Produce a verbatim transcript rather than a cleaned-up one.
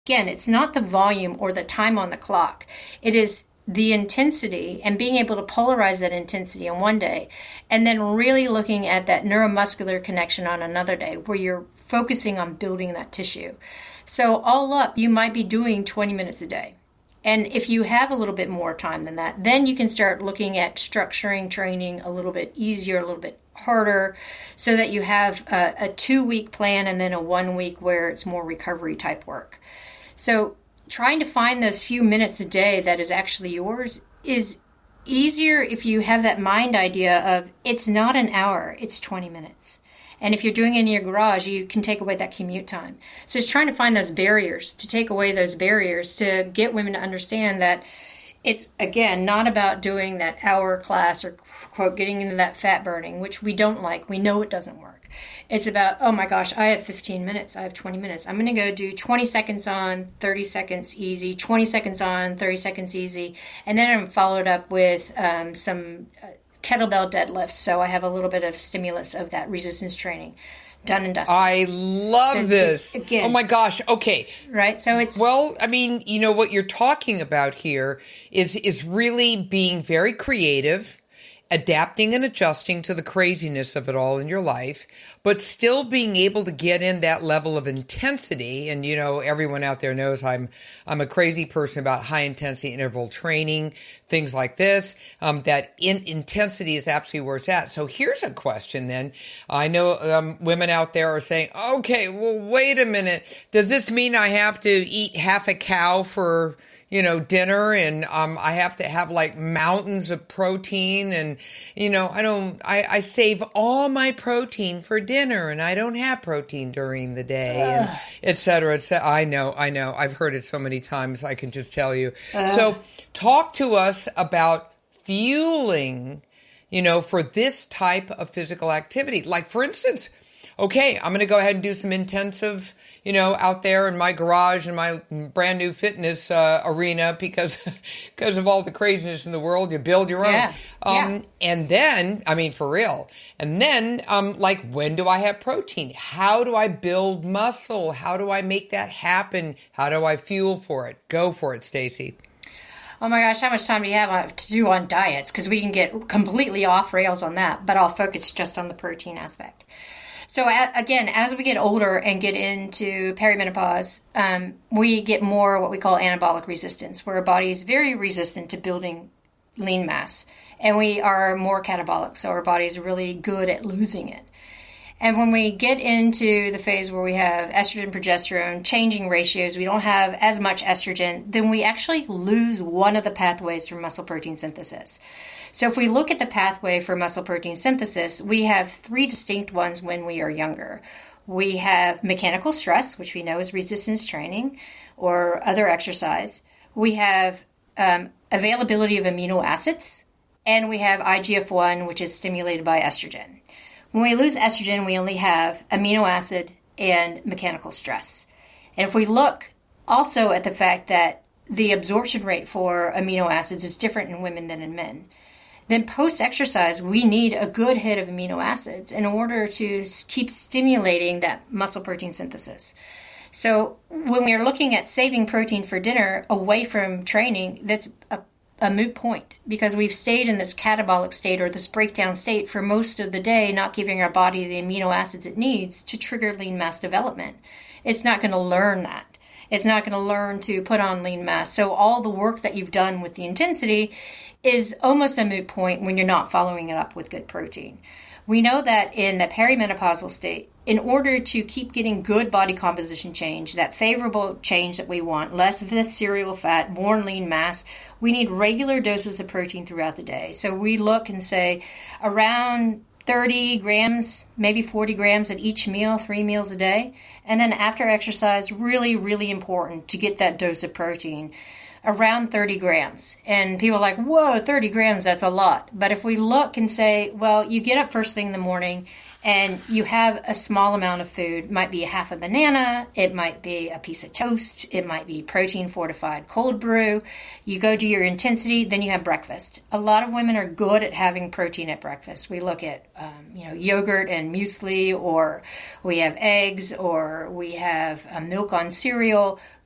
again, it's not the volume or the time on the clock. It is the intensity and being able to polarize that intensity on one day, and then really looking at that neuromuscular connection on another day where you're focusing on building that tissue. So all up, you might be doing twenty minutes a day. And if you have a little bit more time than that, then you can start looking at structuring training a little bit easier, a little bit harder, so that you have a, a two-week plan and then a one-week where it's more recovery type work. So trying to find those few minutes a day that is actually yours is easier if you have that mind idea of it's not an hour, it's twenty minutes. And if you're doing it in your garage, you can take away that commute time. So it's trying to find those barriers, to take away those barriers, to get women to understand that it's, again, not about doing that hour class or, quote, getting into that fat burning, which we don't like. We know it doesn't work. It's about, oh my gosh, I have fifteen minutes. I have twenty minutes. I'm going to go do twenty seconds on, thirty seconds easy, twenty seconds on, thirty seconds easy. And then I'm followed up with um, some uh, kettlebell deadlifts. So I have a little bit of stimulus of that resistance training. Done and dusted. I love so this. Again, oh my gosh. Okay. Right. So it's, well, I mean, you know, what you're talking about here is, is really being very creative, adapting and adjusting to the craziness of it all in your life, but still being able to get in that level of intensity. And, you know, everyone out there knows I'm, I'm a crazy person about high intensity interval training, things like this. Um, that in, intensity is absolutely where it's at. So here's a question then. I know um, women out there are saying, okay, well, wait a minute. Does this mean I have to eat half a cow for, you know, dinner, and um, I have to have like mountains of protein, and, you know, I don't, I, I save all my protein for dinner, and I don't have protein during the day, Ugh. and et cetera, et cetera. I know, I know. I've heard it so many times, I can just tell you. Ugh. So talk to us about fueling, you know, for this type of physical activity. Like, for instance, okay, I'm going to go ahead and do some intensive, you know, out there in my garage in my brand new fitness uh, arena because because of all the craziness in the world. You build your own. Yeah. Um, yeah. And then, I mean, for real. And then, um, like, when do I have protein? How do I build muscle? How do I make that happen? How do I fuel for it? Go for it, Stacy. Oh my gosh, how much time do you have to do on diets? Because we can get completely off rails on that, but I'll focus just on the protein aspect. So again, as we get older and get into perimenopause, um, we get more what we call anabolic resistance, where our body is very resistant to building lean mass. And we are more catabolic, so our body is really good at losing it. And when we get into the phase where we have estrogen, progesterone, changing ratios, we don't have as much estrogen, then we actually lose one of the pathways for muscle protein synthesis. So if we look at the pathway for muscle protein synthesis, we have three distinct ones when we are younger. We have mechanical stress, which we know is resistance training or other exercise. We have um, availability of amino acids, and we have I G F one, which is stimulated by estrogen. When we lose estrogen, we only have amino acid and mechanical stress. And if we look also at the fact that the absorption rate for amino acids is different in women than in men, then post-exercise, we need a good hit of amino acids in order to keep stimulating that muscle protein synthesis. So when we are looking at saving protein for dinner away from training, that's a, a moot point, because we've stayed in this catabolic state or this breakdown state for most of the day, not giving our body the amino acids it needs to trigger lean mass development. It's not going to learn that. It's not going to learn to put on lean mass. So all the work that you've done with the intensity is almost a moot point when you're not following it up with good protein. We know that in the perimenopausal state, in order to keep getting good body composition change, that favorable change that we want, less visceral fat, more lean mass, we need regular doses of protein throughout the day. So we look and say around thirty grams, maybe forty grams at each meal, three meals a day. And then after exercise, really, really important to get that dose of protein, around thirty grams. And people are like, whoa, thirty grams, that's a lot. But if we look and say, well, you get up first thing in the morning and you have a small amount of food, it might be a half a banana, it might be a piece of toast, it might be protein fortified cold brew. You go do your intensity, then you have breakfast. A lot of women are good at having protein at breakfast. We look at um, you know, yogurt and muesli, or we have eggs, or we have uh, milk on cereal.